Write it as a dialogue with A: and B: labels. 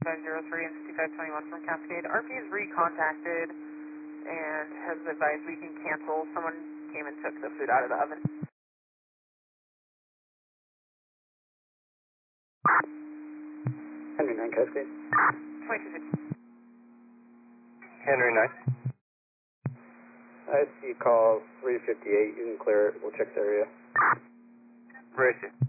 A: 503 and 5521 from Cascade. RP is recontacted and has advised we can cancel. Someone came and took the food out of the oven.
B: Henry 9 Cascade.
A: 2250.
C: Henry 9.
B: I see call 358. You can clear it. We'll check the area.
C: Where is it?